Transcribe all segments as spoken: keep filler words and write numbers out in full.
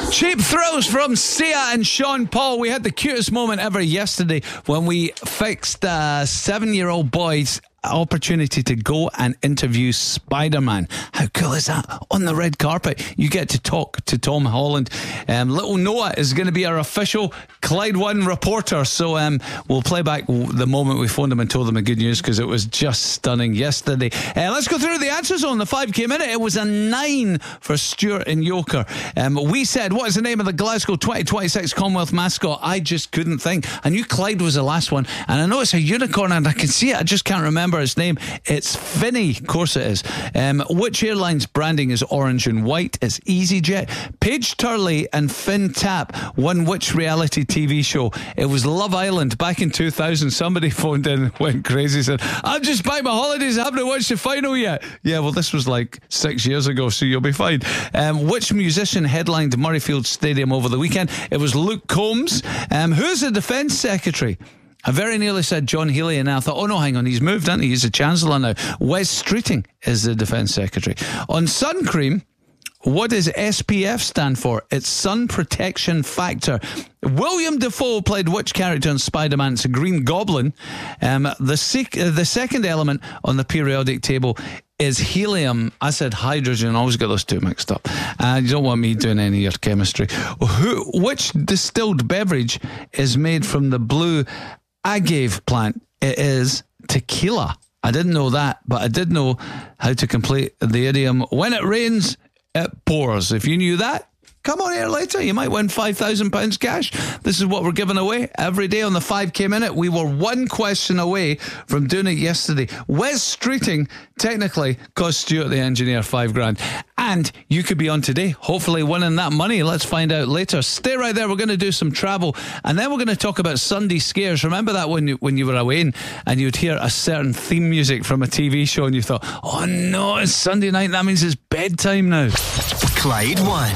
Cheap Thrills from Sia and Sean Paul. We had the cutest moment ever yesterday when we fixed a seven-year-old boy's opportunity to go and interview Spider-Man. How cool is that? On the red carpet, you get to talk to Tom Holland. Um, little Noah is going to be our official Clyde One reporter, so um, we'll play back the moment we phoned him and told him the good news, because it was just stunning yesterday. Uh, let's go through the answers on the five K minute. It was a nine for Stuart and Yoker. Um, we said, what is the name of the Glasgow twenty twenty-six Commonwealth mascot? I just couldn't think. I knew Clyde was the last one, and I know it's a unicorn and I can see it, I just can't remember its name. It's Finny. Of course it is. Um, which airline's branding is orange and white? It's EasyJet. Paige Turley and Finn Tapp won which reality T V show? It was Love Island back in two thousand. Somebody phoned in and went crazy, said, I'm just back my holidays, I haven't watched the final yet. Yeah, well, this was like six years ago, so you'll be fine. Um, which musician headlined Murrayfield Stadium over the weekend? It was Luke Combs. Um, who's the Defence Secretary? I very nearly said John Healey, and I thought, oh no, hang on, he's moved, hasn't he? He's the Chancellor now. Wes Streeting is the Defence Secretary. On sun cream, what does S P F stand for? It's Sun Protection Factor. William Dafoe played which character in Spider-Man? It's a Green Goblin. Um, the, sec- the second element on the periodic table is helium. I said hydrogen. I always get those two mixed up. Uh, you don't want me doing any of your chemistry. Who? Which distilled beverage is made from the blue agave plant? It is tequila. I didn't know that, but I did know how to complete the idiom, when it rains, it pours. If you knew that, come on here later, you might win five thousand pounds cash. This is what we're giving away every day on the five K minute. We were one question away from doing it yesterday. Wes Streeting technically cost Stuart the engineer five grand. And you could be on today, hopefully winning that money. Let's find out later. Stay right there. We're going to do some travel, and then we're going to talk about Sunday scares. Remember that when you, when you were away and, and you'd hear a certain theme music from a T V show and you thought, oh no, it's Sunday night, that means it's bedtime now. Clyde One.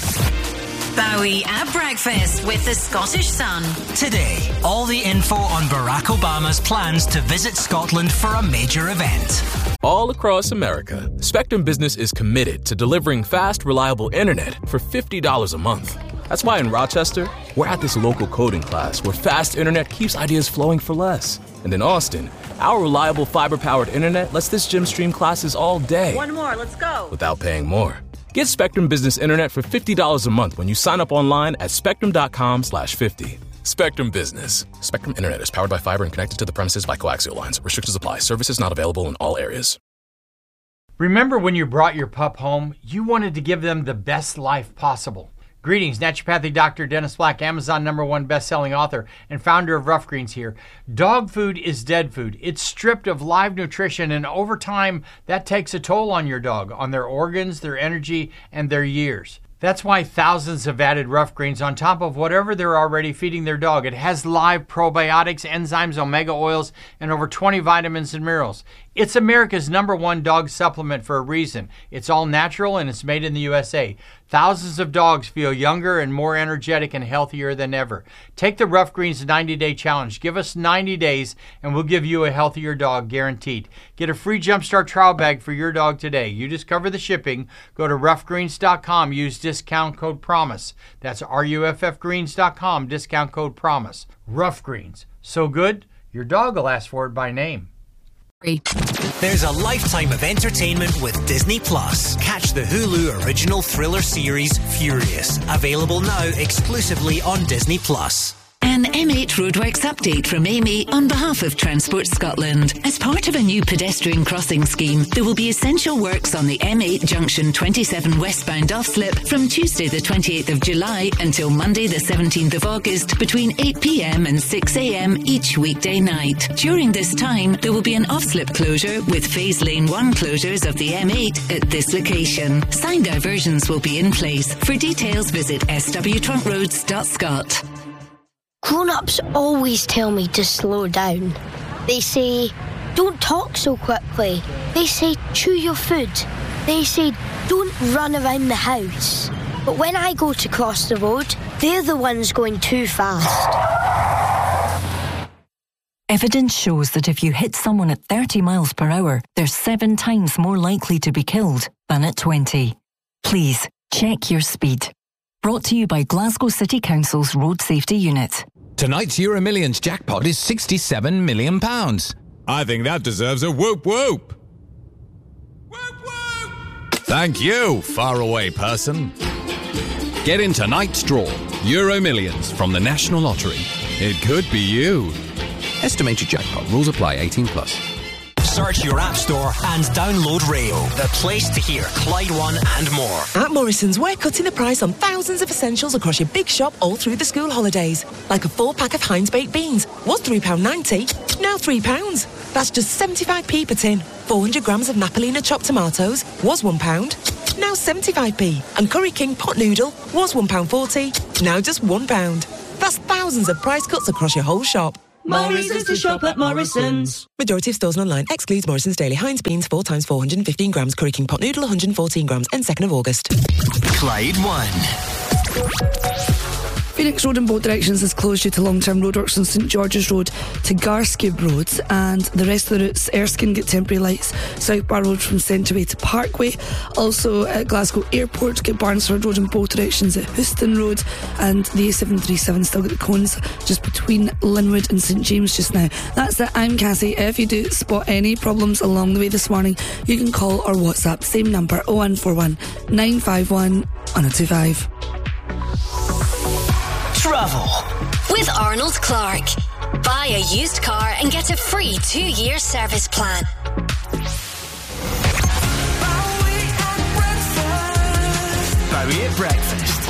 Bowie at breakfast with the Scottish Sun. Today, all the info on Barack Obama's plans to visit Scotland for a major event. All across America, Spectrum Business is committed to delivering fast, reliable internet for fifty dollars a month. That's why in Rochester, we're at this local coding class where fast internet keeps ideas flowing for less. And in Austin, our reliable fiber-powered internet lets this gym stream classes all day. One more, let's go. Without paying more. Get Spectrum Business Internet for fifty dollars a month when you sign up online at spectrum.com slash 50. Spectrum Business. Spectrum Internet is powered by fiber and connected to the premises by coaxial lines. Restrictions apply. Services not available in all areas. Remember when you brought your pup home, you wanted to give them the best life possible. Greetings, naturopathic doctor Dennis Black, Amazon number one best-selling author and founder of Rough Greens here. Dog food is dead food. It's stripped of live nutrition, and over time, that takes a toll on your dog, on their organs, their energy, and their years. That's why thousands have added Rough Greens on top of whatever they're already feeding their dog. It has live probiotics, enzymes, omega oils, and over twenty vitamins and minerals. It's America's number one dog supplement for a reason. It's all natural and it's made in the U S A. Thousands of dogs feel younger and more energetic and healthier than ever. Take the Rough Greens ninety-day challenge. Give us ninety days and we'll give you a healthier dog guaranteed. Get a free Jumpstart trial bag for your dog today. You just cover the shipping. Go to rough greens dot com. Use discount code PROMISE. That's R U F F greens dot com. Discount code PROMISE. Rough Greens. So good, your dog will ask for it by name. There's a lifetime of entertainment with Disney Plus. Catch the Hulu original thriller series Furious, available now exclusively on Disney Plus. An M eight Roadworks update from Amy on behalf of Transport Scotland. As part of a new pedestrian crossing scheme, there will be essential works on the M eight Junction twenty-seven westbound off-slip from Tuesday the twenty-eighth of July until Monday the seventeenth of August between eight p.m. and six a.m. each weekday night. During this time, there will be an off-slip closure with Phase Lane one closures of the M eight at this location. Sign diversions will be in place. For details, visit s w trunk roads dot scot. Grown-ups always tell me to slow down. They say, don't talk so quickly. They say, chew your food. They say, don't run around the house. But when I go to cross the road, they're the ones going too fast. Evidence shows that if you hit someone at thirty miles per hour, they're seven times more likely to be killed than at twenty. Please, check your speed. Brought to you by Glasgow City Council's Road Safety Unit. Tonight's Euro Millions jackpot is sixty-seven million pounds. I think that deserves a whoop whoop. Whoop whoop! Thank you, faraway person. Get in tonight's draw. Euro Millions from the National Lottery. It could be you. Estimated jackpot. Rules apply. eighteen plus. Search your app store and download Rayo, the place to hear Clyde One and more. At Morrison's, we're cutting the price on thousands of essentials across your big shop all through the school holidays. Like a four-pack of Heinz baked beans. Was three pounds ninety, now three pounds. That's just seventy-five p per tin. four hundred grams of Napolina chopped tomatoes. Was one pound, now seventy-five p. And Curry King pot noodle. Was one pound forty, now just one pound. That's thousands of price cuts across your whole shop. Morrison's to shop at Morrison's. Majority of stores and online excludes Morrison's Daily Heinz beans four times four hundred fifteen grams, Curry King pot noodle one hundred fourteen grams, and second of August. Clyde One. Phoenix Road in both directions is closed due to long-term roadworks on St George's Road to Garskib Road, and the rest of the routes, Erskine get temporary lights, South Bar Road from Centreway to Parkway. Also at Glasgow Airport, get Barnesford Road in both directions at Houston Road, and the A seven thirty-seven still get the cones just between Linwood and St James just now. That's it. I'm Cassie. If you do spot any problems along the way this morning, you can call or WhatsApp, same number, oh one four one, nine five one, one oh two five. Travel with Arnold Clark. Buy a used car and get a free two-year service plan. Bowie at breakfast.